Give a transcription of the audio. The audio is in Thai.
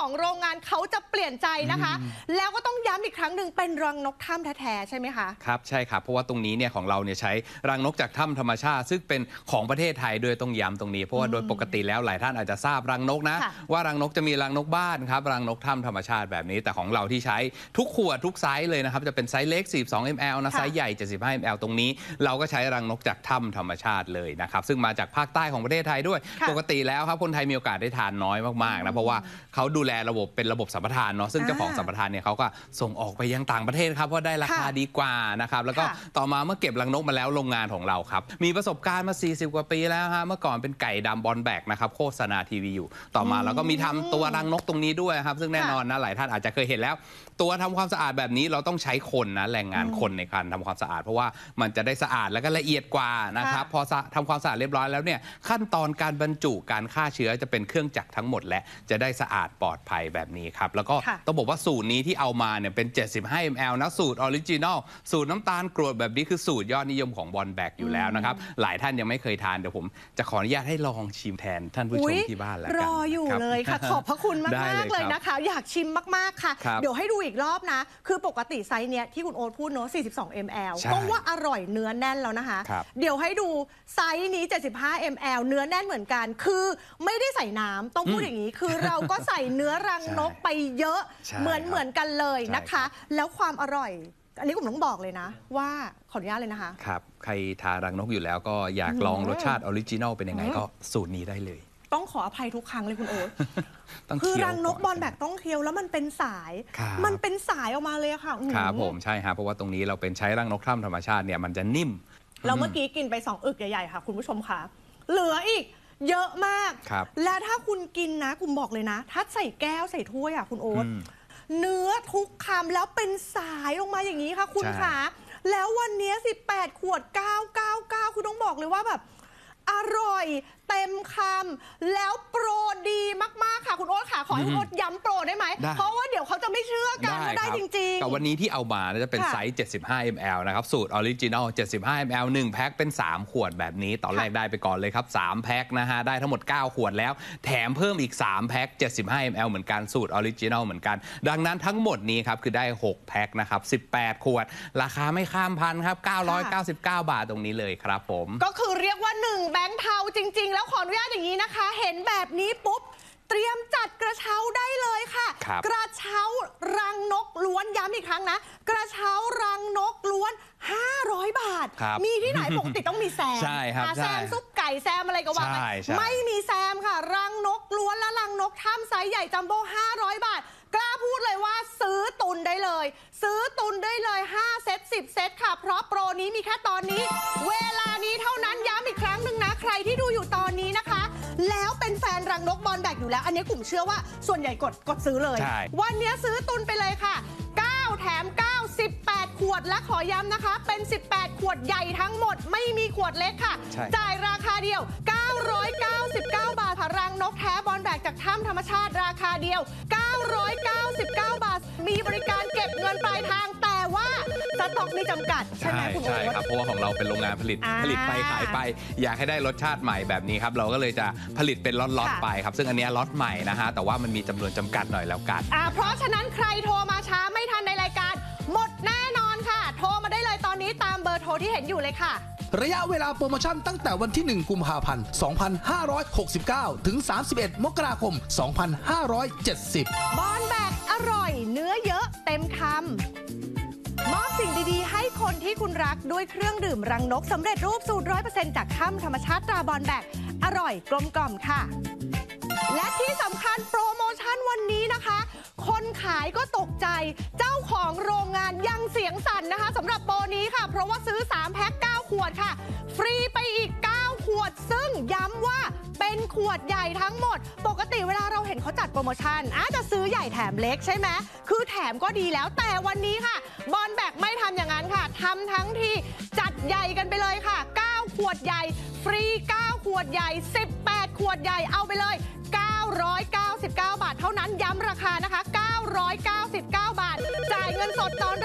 ของโรงงานเขาจะเปลี่ยนใจนะคะแล้วก็ต้องย้ำอีกครั้งหนึ่งเป็นรังนกถ้ำแท้ๆใช่ไหมคะครับใช่ครับเพราะว่าตรงนี้เนี่ยของเราเนี่ยใช้รังนกจากถ้ำธรรมชาติซึ่งเป็นของประเทศไทยด้วยต้องย้ำตรงนี้เพราะว่าโดยปกติแล้วหลายท่านอาจจะทราบรังนกนะว่ารังนกจะมีรังนกบ้านครับรังนกถ้ำธรรมชาติแบบนี้แต่ของเราที่ใช้ทุกขวดทุกไซส์เลยนะครับจะเป็นไซส์เล็ก42 ml นะไซส์ใหญ่75 ml ตรงนี้เราก็ใช้รังนกจากถ้ำธรรมชาติเลยนะครับซึ่งมาจากภาคใต้ของประเทศไทยด้วยปกติแล้วครับคนไทยมีโอกาสได้ทานน้อยมากๆนะเพราะว่าเขาดูแลระบบเป็นระบบสัมปทานเนาะซึ่งเจ้าของสัมปทานเนี่ยเขาก็ส่งออกไปยังต่างประเทศครับเพราะได้ราคาดีกว่านะครับแล้วก็ต่อมาเมื่อเก็บรังนกมาแล้วโรงงานของเราครับมีประสบการณ์มา40 กว่าปีแล้วฮะเมื่อก่อนเป็นไก่ดำบอลแบกนะครับโฆษณาทีวีอยู่ต่อมาเราก็มีทำตัวรังนกตรงนี้ด้วยครับซึ่งแน่นอนนะหลายท่านอาจจะเคยเห็นแล้วตัวทำความสะอาดแบบนี้เราต้องใช้คนนะแรงงานคนในการทำความสะอาดเพราะว่ามันจะได้สะอาดแล้วก็ละเอียดกว่านะครับพอทำความสะอาดเรียบร้อยแล้วเนี่ยขั้นตอนการบรรจุการฆ่าเชื้อจะเป็นเครื่องจักรทั้งหมดและจะได้สะอาดปลอดภัยแบบนี้ครับแล้วก็ต้องบอกว่าสูตรนี้ที่เอามาเนี่ยเป็น75 ml นะสูตรออริจินอลสูตรน้ำตาลกรวดแบบนี้คือสูตรยอดนิยมของบอลแบกอยู่แล้วนะครับหลายท่านยังไม่เคยทานเดี๋ยวผมจะขออนุญาตให้ลองชิมแทนท่านผู้ชมที่บ้านแล้วกันรออยู่เลยค่ะขอบพระคุณมากๆเลยนะคะอยากชิมมากๆค่ะเดี๋ยวให้ดูอีกรอบนะคือปกติไซส์เนี้ยที่คุณโอ๊ตพูดเนาะ42 ml ก็ว่าอร่อยเนื้อแน่นแล้วนะคะเดี๋ยวให้ดูไซส์นี้75 ml เนื้อแน่นเหมือนกันคือไม่ได้ใส่น้ำต้องพูดอย่างนี้คือเราก็ใส่เนื้อรังนกไปเยอะเหมือนกันเลยนะคะแล้วความอร่อยอันนี้ผมต้องบอกเลยนะว่าขออนุญาตเลยนะคะครับใครทานรังนกอยู่แล้วก็อยากลองรสชาติออริจินอลเป็นยังไงก็สูตรนี้ได้เลยต้องขออภัยทุกครั้งเลยคุณโอ๊ตคือรังนกบอลแบกต้องเคี้ยวแล้วมันเป็นสายออกมาเลยค่ะครับผมใช่ครับเพราะว่าตรงนี้เราเป็นใช้รังนกถ้ำธรรมชาติเนี่ยมันจะนิ่มเราเมื่อกี้กินไป2 อึกใหญ่ๆค่ะคุณผู้ชมค่ะเหลืออีกเยอะมากและถ้าคุณกินนะคุณบอกเลยนะถ้าใส่แก้วใส่ถ้วยอ่ะคุณโอ๊ตเนื้อทุกคำแล้วเป็นสายลงมาอย่างนี้ค่ะคุณขาแล้ววันนี้18 ขวด999คุณต้องบอกเลยว่าแบบอร่อยเต็มคำแล้วโปรดีมากๆค่ะคุณโอ๊ตค่ะขอให้คุณโอ๊ตย้ำโปรได้ไหมเพราะว่าเดี๋ยวเขาจะไม่เชื่อกันว่าได้จริงๆแต่วันนี้ที่เอามาจะเป็นไซส์75 ml นะครับสูตรออริจินอล75 ml 1 แพ็คเป็น3 ขวดแบบนี้ตอนแรกได้ไปก่อนเลยครับ3 แพ็คนะฮะได้ทั้งหมด9 ขวดแล้วแถมเพิ่มอีก3 แพ็ค75 ml เหมือนกันสูตรออริจินอลเหมือนกันดังนั้นทั้งหมดนี้ครับคือได้6 แพ็คนะครับ18 ขวดราคาไม่ข้ามพันครับ999 บาทตรงนี้เลยครับผมก็คือเรียกว่า1 แบงค์เทาจริงๆแล้วขออนุญาตอย่างนี้นะคะเห็นแบบนี้ปุ๊บเตรียมจัดกระเช้าได้เลยค่ะกระเช้ารังนกล้วนย้ำอีกครั้งนะกระเช้ารังนกล้วน500 บาทมีที่ไหนปกติต้องมีแซมแซมซุปไก่แซมอะไรก็ว่าไปไม่มีแซมค่ะรังนกล้วนและรังนกถ้ำไซส์ใหญ่จัมโบ้500 บาทกล้าพูดเลยว่าซื้อตุนได้เลย5 เซต10 เซตค่ะเพราะโปรนี้มีแค่ตอนนี้เวลานี้เท่านั้นย้ำอีกครั้งหนึ่งนะใครที่ดูอยู่ตอนนี้นะคะแล้วเป็นแฟนรังนกบอลแบกอยู่แล้วอันนี้กลุ่มเชื่อว่าส่วนใหญ่กดซื้อเลยวันนี้ซื้อตุนไปเลยค่ะ9 แถม 9 18 ขวดและขอย้ำนะคะเป็น18 ขวดใหญ่ทั้งหมดไม่มีขวดเล็กค่ะจ่ายราคาเดียว999 บาทค่ะรังนกแท้บอลแบกจากถ้ำธรรมชาติราคาเดียว999 บาทมีบริการเก็บเงินปลายทางแต่ว่าสต็อกมีจำกัดใช่ไหมคุณโอ๊ตใช่ครับเพราะว่าของเราเป็นโรงงานผลิตไปขายไปอยากให้ได้รสชาติใหม่แบบนี้ครับเราก็เลยจะผลิตเป็นล็อตๆไปครับซึ่งอันนี้ล็อตใหม่นะฮะแต่ว่ามันมีจำนวนจำกัดหน่อยแล้วกันเพราะฉะนั้นใครโทรมาช้าไม่ทันในรายการหมดแน่นอนค่ะโทรมาได้เลยตอนนี้ตามเบอร์โทรที่เห็นอยู่เลยค่ะระยะเวลาโปรโมชั่นตั้งแต่วันที่1 กุมภาพันธ์ 2569 ถึง 31 มกราคม 2570 บอลแบกอร่อยเนื้อเยอะเต็มคำมอบสิ่งดีๆให้คนที่คุณรักด้วยเครื่องดื่มรังนกสำเร็จรูปสูตร 100% จากถ้ำธรรมชาติตราบอลแบกอร่อยกลมกล่อมค่ะและที่สำคัญโปรโมชั่นวันนี้นะคะคนขายก็ตกใจเจ้าของโรงงานยังเสียงสั่นนะคะสำหรับโปรนี้ค่ะเพราะว่าซื้อ3 แพ็ค 9 ขวดค่ะฟรีไปอีก9 ขวดซึ่งย้ำว่าเป็นขวดใหญ่ทั้งหมดปกติเวลาเราเห็นเขาจัดโปรโมชั่นจะซื้อใหญ่แถมเล็กใช่ไหมคือแถมก็ดีแล้วแต่วันนี้ค่ะบอลแบกไม่ทำอย่างนั้นค่ะทำทั้งที่จัดใหญ่กันไปเลยค่ะ9 ขวดใหญ่ฟรี9 ขวดใหญ่18 ขวดใหญ่เอาไปเลย999 บาทเท่านั้นย้ำราคานะคะ999 บาทจ่ายเงินสดตอน